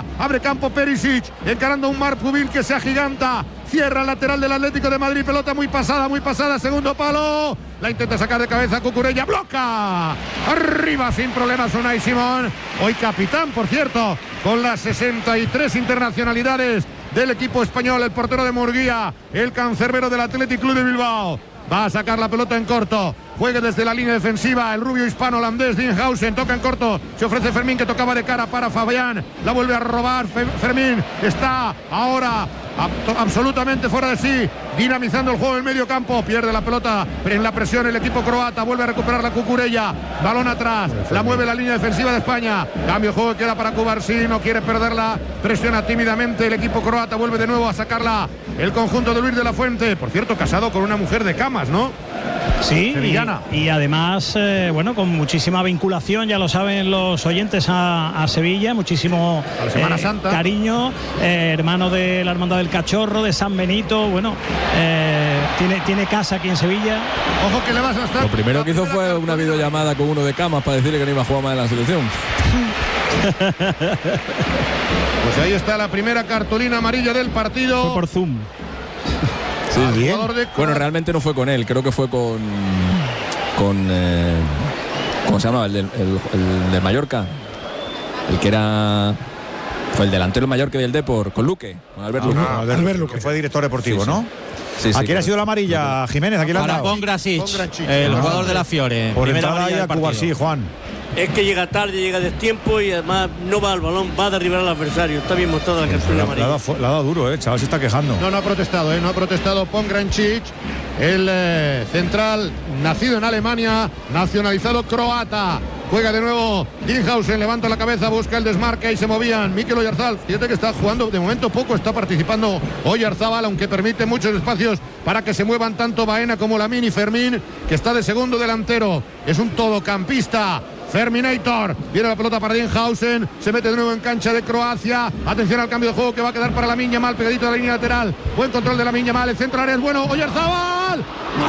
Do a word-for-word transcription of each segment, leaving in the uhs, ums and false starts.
Croacia. Abre campo Perisic, encarando un Marc Pubil que se agiganta. Cierra el lateral del Atlético de Madrid. Pelota muy pasada, muy pasada. Segundo palo. La intenta sacar de cabeza Cucurella. Bloca. Arriba sin problemas Unai Simón. Hoy capitán, por cierto, con las sesenta y tres internacionalidades del equipo español. El portero de Murguía, el cancerbero del Athletic Club de Bilbao. Va a sacar la pelota en corto. Juegue desde la línea defensiva el rubio hispano-holandés Dinghausen. Toca en corto. Se ofrece Fermín, que tocaba de cara para Fabián. La vuelve a robar Fermín. Está ahora absolutamente fuera de sí, dinamizando el juego en el medio campo. Pierde la pelota en la presión el equipo croata. Vuelve a recuperar la Cucurella. Balón atrás. La mueve la línea defensiva de España. Cambio de juego, queda para Cubarsí. No quiere perderla. Presiona tímidamente el equipo croata. Vuelve de nuevo a sacarla el conjunto de Luis de la Fuente. Por cierto, casado con una mujer de camas, ¿no? Sí, y, y además, eh, bueno, con muchísima vinculación, ya lo saben los oyentes, a, a Sevilla, muchísimo a la Semana eh, Santa. cariño, eh, hermano de la Hermandad del Cachorro, de San Benito, bueno, eh, tiene, tiene casa aquí en Sevilla. Ojo que le vas a estar. Lo primero que hizo fue una videollamada con uno de camas para decirle que no iba a jugar más en la selección. Pues ahí está la primera cartulina amarilla del partido. Fue por Zoom. Sí, bien. Bueno, realmente no fue con él, creo que fue con con eh, ¿cómo se llama? El de, el, el de Mallorca, el que era fue el delantero del Mallorca y el Depor, con Luque, con Albert Luque. Ah, no, Albert Luque, que fue director deportivo, sí, sí. ¿no? Sí, sí, ¿A quién claro. ha sido la amarilla, Jiménez? ¿A quién le han dado? Para Pongracic, el jugador de la Fiore. Por entrada ahí a Cubarsí, Juan. Es que llega tarde, llega a destiempo y además no va al balón, va a derribar al adversario. Está bien mostrada la cartulina amarilla. Le ha dado duro, eh, chaval, se está quejando. No, no ha protestado, eh, no ha protestado Pongracic, el eh, central nacido en Alemania, nacionalizado croata. Juega de nuevo Dinghausen, levanta la cabeza, busca el desmarque y se movían. Mikel Oyarzabal, fíjate que está jugando de momento poco, está participando Oyarzabal, aunque permite muchos espacios para que se muevan tanto Baena como Lamine y Fermín, que está de segundo delantero. Es un todocampista. Ferminator, viene la pelota para Dinghausen, se mete de nuevo en cancha de Croacia. Atención al cambio de juego que va a quedar para Lamine Yamal, pegadito de la línea lateral. Buen control de Lamine Yamal, el centro área es bueno. Oyarzabal, ¡no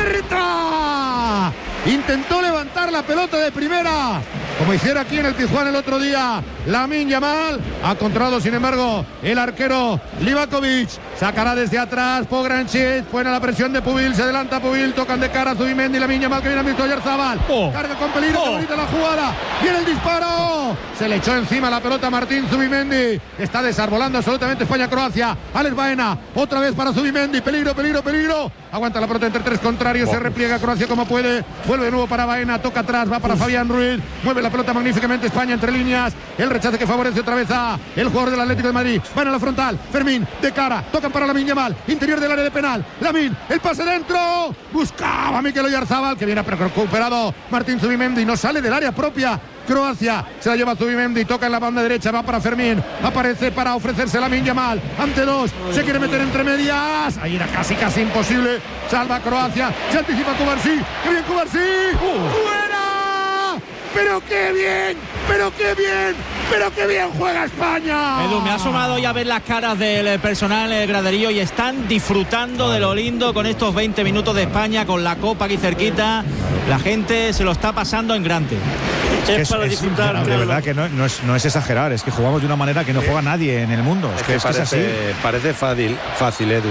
acierta! Intentó levantar la pelota de primera, como hiciera aquí en el Tijuana el otro día Lamine Yamal. Ha controlado sin embargo el arquero Livakovic. Sacará desde atrás Pongracic, buena la presión de Pubil, se adelanta Pubil, tocan de cara a Zubimendi, Lamine Yamal que viene a visto Oyarzabal. Oh. Carga con peligro, oh. Qué bonita la jugada. Viene el disparo. Se le echó encima la pelota a Martín Zubimendi. Está desarbolando absolutamente España-Croacia. Alex Baena, otra vez para Zubimendi. Peligro, peligro, peligro. Aguanta la pelota entre tres contrarios, oh. Se repliega Croacia como puede. Vuelve de nuevo para Baena, toca atrás, va para Uf. Fabián Ruiz. Mueve la pelota magníficamente España entre líneas. El rechace que favorece otra vez a el jugador del Atlético de Madrid. Van a la frontal, Fermín, de cara, tocan para Lamine Yamal, interior del área de penal. Lamine, el pase dentro. Buscaba Mikel Oyarzabal, que viene recuperado Martín Zubimendi. No sale del área propia. Croacia se la lleva Zubimendi, toca en la banda derecha, va para Fermín, aparece para ofrecerse Lamine Yamal, ante dos, se quiere meter entre medias, ahí era casi casi imposible, salva Croacia, se anticipa Cubarsí, ¡qué bien Cubarsí! Uh. ¡Fuera! ¡Pero qué bien! ¡Pero qué bien! ¡Pero qué bien juega España! Edu, me ha asomado ya a ver las caras del personal en el graderío y están disfrutando de lo lindo con estos veinte minutos de España, con la copa aquí cerquita. La gente se lo está pasando en grande. Es, es, para disfrutar, es, de verdad que no, no, es, no es exagerar, es que jugamos de una manera que no juega nadie en el mundo. Es, es que, que, es, parece, que es así. Parece fácil, fácil, Edu,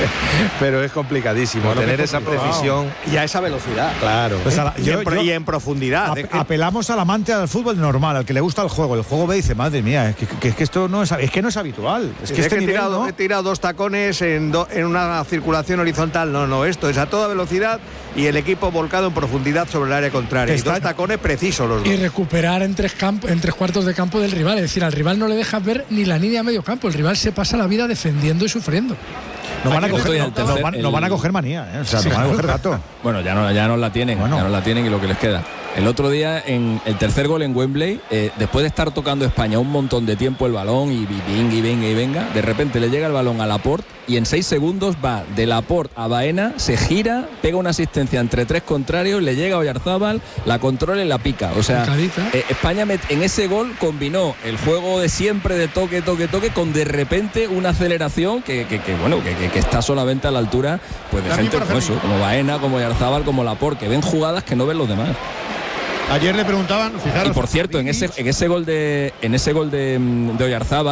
pero es complicadísimo bueno, tener esa precisión y a esa velocidad. Claro. Pues la, y, yo, en, yo, y en profundidad. Ap, es que... Apelamos al amante del fútbol normal, al que le gusta el juego. El juego ve y dice, madre mía, es que, que, que esto no es, es que no es habitual. Es que, es este que he, nivel, tirado, ¿no? he tirado dos tacones en, do, en una circulación horizontal. No, no, esto es a toda velocidad y el equipo volcado en profundidad sobre el área contraria. Y dos tacones precisos los dos. Y recuperar en tres, campo, en tres cuartos de campo del rival. Es decir, al rival no le dejas ver ni la línea a medio campo. El rival se pasa la vida defendiendo y sufriendo. No van, a coger, no, tercer, no, van, el... no van a coger manía, ¿eh? O sea, sí, no van a coger gato. Bueno, ya no, ya no la tienen, bueno. ya no la tienen y lo que les queda. El otro día, en el tercer gol en Wembley, eh, después de estar tocando España un montón de tiempo el balón y venga y venga y venga, de repente le llega el balón a Laporte y en seis segundos va de Laporte a Baena, se gira, pega una asistencia entre tres contrarios, le llega a Oyarzabal, la controla y la pica. O sea, eh, España met, en ese gol combinó el juego de siempre de toque, toque, toque, con de repente una aceleración que, que, que bueno, que, que, que está solamente a la altura pues de la gente como eso, como Baena, como Oyarzabal, como Laporte, que ven jugadas que no ven los demás. Ayer le preguntaban, fijaros. Y por cierto, en ese, en ese gol de en ese gol de, de Oyarzabal